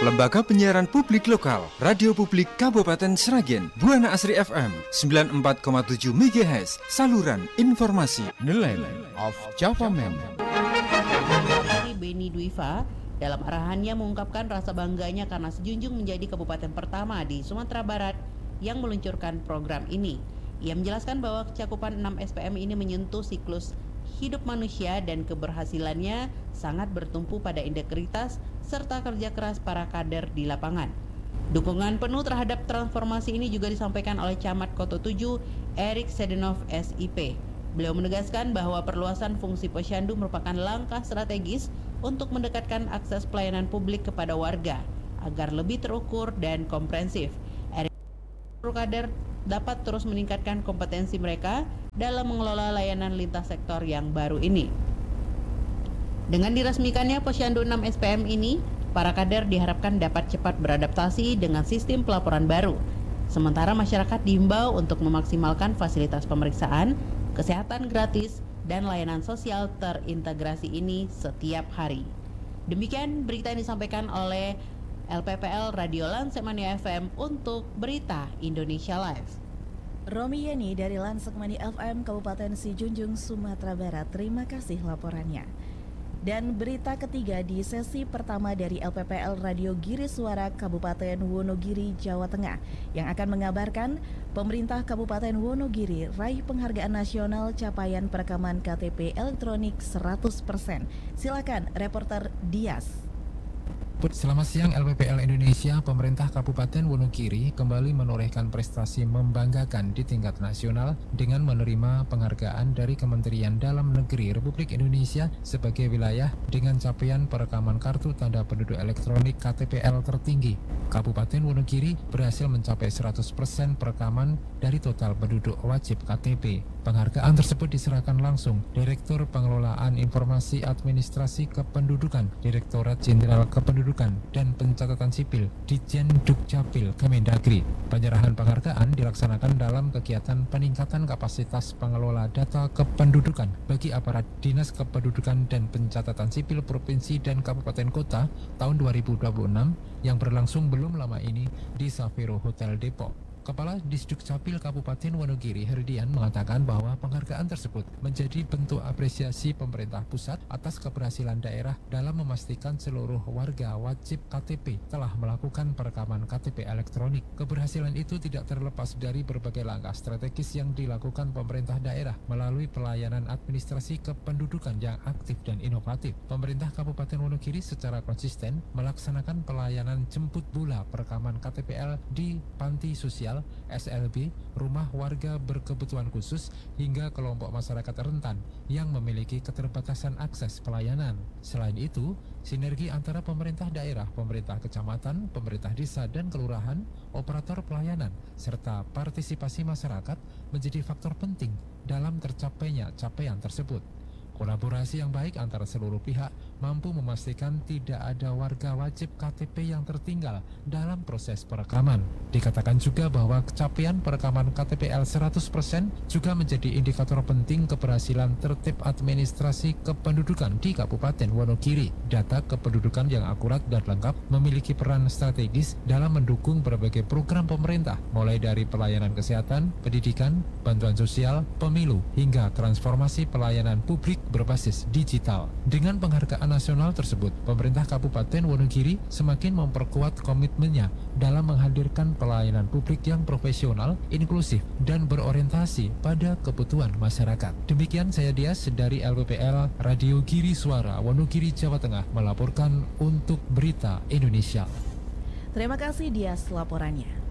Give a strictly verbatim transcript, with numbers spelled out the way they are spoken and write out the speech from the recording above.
Lembaga Penyiaran Publik Lokal, Radio Publik Kabupaten Sragen, Buana Asri F M sembilan puluh empat koma tujuh megahertz, saluran informasi nelayan of Java Man. Beni Dwiva dalam arahannya mengungkapkan rasa bangganya karena Sejunjung menjadi kabupaten pertama di Sumatera Barat yang meluncurkan program ini. Ia menjelaskan bahwa cakupan enam S P M ini menyentuh siklus hidup manusia dan keberhasilannya sangat bertumpu pada integritas serta kerja keras para kader di lapangan. Dukungan penuh terhadap transformasi ini juga disampaikan oleh Camat Koto tujuh, Erik Sedenov S I P. Beliau menegaskan bahwa perluasan fungsi posyandu merupakan langkah strategis untuk mendekatkan akses pelayanan publik kepada warga agar lebih terukur dan komprehensif. Erik kader dapat terus meningkatkan kompetensi mereka dalam mengelola layanan lintas sektor yang baru ini. Dengan diresmikannya posyandu enam S P M ini, para kader diharapkan dapat cepat beradaptasi dengan sistem pelaporan baru. Sementara masyarakat diimbau untuk memaksimalkan fasilitas pemeriksaan, kesehatan gratis, dan layanan sosial terintegrasi ini setiap hari. Demikian berita yang disampaikan oleh L P P L Radio Lansekmania F M untuk Berita Indonesia Live. Romi Yeni dari Lansekmania F M Kabupaten Sijunjung, Sumatera Barat, terima kasih laporannya. Dan berita ketiga di sesi pertama dari L P P L Radio Giri Suara Kabupaten Wonogiri, Jawa Tengah, yang akan mengabarkan pemerintah Kabupaten Wonogiri raih penghargaan nasional capaian perekaman K T P elektronik seratus persen. Silakan reporter Dias. Selamat siang L P P L Indonesia. Pemerintah Kabupaten Wonogiri kembali menorehkan prestasi membanggakan di tingkat nasional dengan menerima penghargaan dari Kementerian Dalam Negeri Republik Indonesia sebagai wilayah dengan capaian perekaman kartu tanda penduduk elektronik K T P L tertinggi. Kabupaten Wonogiri berhasil mencapai seratus persen perekaman dari total penduduk wajib K T P. Penghargaan tersebut diserahkan langsung Direktur Pengelolaan Informasi Administrasi Kependudukan, Direktorat Jenderal Kependudukan dan Pencatatan Sipil, Ditjen Dukcapil Kemendagri. Penyerahan penghargaan dilaksanakan dalam kegiatan peningkatan kapasitas pengelola data kependudukan bagi aparat Dinas Kependudukan dan Pencatatan Sipil Provinsi dan Kabupaten Kota tahun dua ribu dua puluh enam yang berlangsung belum lama ini di Savero Hotel Depok. Kepala Disdukcapil Kabupaten Wonogiri, Herdian, mengatakan bahwa penghargaan tersebut menjadi bentuk apresiasi pemerintah pusat atas keberhasilan daerah dalam memastikan seluruh warga wajib K T P telah melakukan perekaman K T P elektronik. Keberhasilan itu tidak terlepas dari berbagai langkah strategis yang dilakukan pemerintah daerah melalui pelayanan administrasi kependudukan yang aktif dan inovatif. Pemerintah Kabupaten Wonogiri secara konsisten melaksanakan pelayanan jemput bola perekaman K T P L di panti sosial, S L B, rumah warga berkebutuhan khusus, hingga kelompok masyarakat rentan yang memiliki keterbatasan akses pelayanan. Selain itu, sinergi antara pemerintah daerah, pemerintah kecamatan, pemerintah desa dan kelurahan, operator pelayanan, serta partisipasi masyarakat menjadi faktor penting dalam tercapainya capaian tersebut. Kolaborasi yang baik antara seluruh pihak mampu memastikan tidak ada warga wajib K T P yang tertinggal dalam proses perekaman. Dikatakan juga bahwa capaian perekaman K T P L seratus persen juga menjadi indikator penting keberhasilan tertib administrasi kependudukan di Kabupaten Wonogiri. Data kependudukan yang akurat dan lengkap memiliki peran strategis dalam mendukung berbagai program pemerintah, mulai dari pelayanan kesehatan, pendidikan, bantuan sosial, pemilu, hingga transformasi pelayanan publik berbasis digital. Dengan penghargaan nasional tersebut, pemerintah Kabupaten Wonogiri semakin memperkuat komitmennya dalam menghadirkan pelayanan publik yang profesional, inklusif, dan berorientasi pada kebutuhan masyarakat. Demikian saya Dias dari L P P L Radio Giri Suara Wonogiri, Jawa Tengah melaporkan untuk Berita Indonesia. Terima kasih Dias laporannya.